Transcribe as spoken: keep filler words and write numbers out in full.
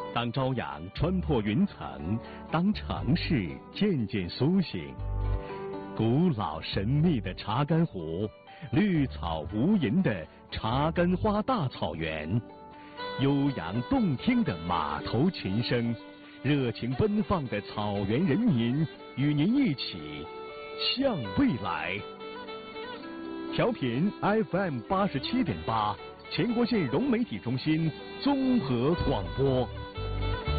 当朝阳穿破云层，当城市渐渐苏醒，古老神秘的查干湖，绿草无垠的查干花大草原，悠扬动听的马头琴声，热情奔放的草原人民，与您一起向未来。调频 F M 八十七点八，全国县融媒体中心综合广播。